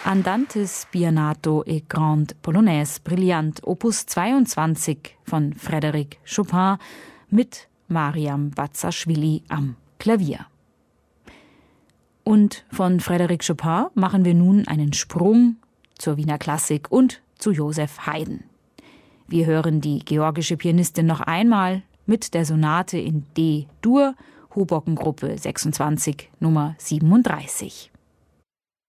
Andante spianato e grande polonaise brillant, Opus 22 von Frédéric Chopin mit Mariam Bazaschwili am Klavier. Und von Frédéric Chopin machen wir nun einen Sprung zur Wiener Klassik und zu Joseph Haydn. Wir hören die georgische Pianistin noch einmal mit der Sonate in D-Dur, Hoboken-Gruppe 26, Nummer 37.